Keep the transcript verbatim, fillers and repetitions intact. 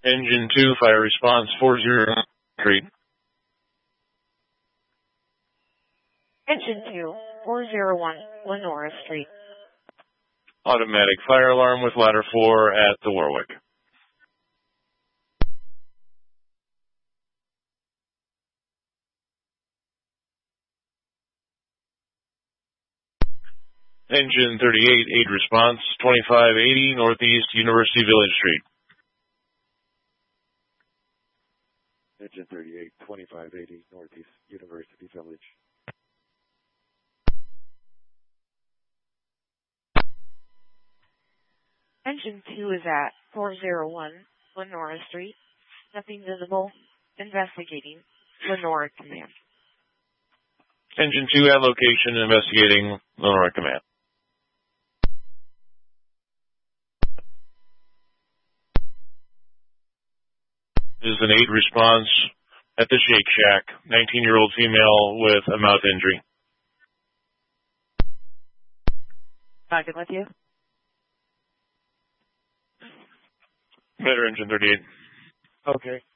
Engine two, fire response four zero three. Engine two, four zero one, Lenora Street. Automatic fire alarm with ladder four at the Warwick. Engine thirty-eight, aid response, twenty-five eighty Northeast University Village Street. Engine thirty-eight, twenty-five eighty Northeast University Village. Engine two is at four zero one, Lenora Street. Nothing visible. Investigating. Lenora Command. Engine two at location, investigating Lenora Command. This is an aid response at the Shake Shack, nineteen-year-old female with a mouth injury. Talking with you. Better, Engine thirty-eight. Okay.